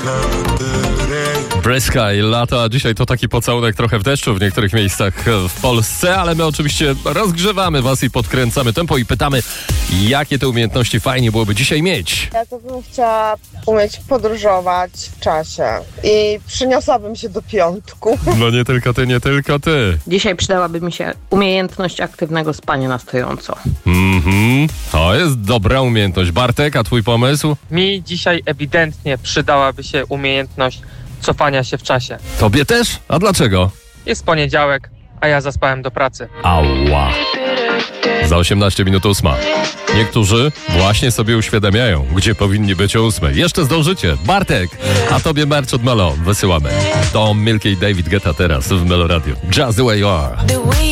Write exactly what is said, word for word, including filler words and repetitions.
Bryska i lato, a dzisiaj to taki pocałunek trochę w deszczu w niektórych miejscach w Polsce, ale my oczywiście rozgrzewamy was i podkręcamy tempo i pytamy, jakie te umiejętności fajnie byłoby dzisiaj mieć. Ja to bym chciała umieć podróżować w czasie i przyniosłabym się do piątku. No nie tylko ty, nie tylko ty. Dzisiaj przydałaby mi się umiejętność aktywnego spania na stojąco. Mhm, to jest dobra umiejętność. Bartek, a twój pomysł? Mi dzisiaj ewidentnie przydałaby się umiejętność cofania się w czasie. Tobie też? A dlaczego? Jest poniedziałek, a ja zaspałem do pracy. Ała. Za osiemnaście minut ósma. Niektórzy właśnie sobie uświadamiają, gdzie powinni być o ósmej. Jeszcze zdążycie. Bartek, a tobie merch od Melo wysyłamy. To Milky i David Guetta teraz w Melo Radio. Just the way you are.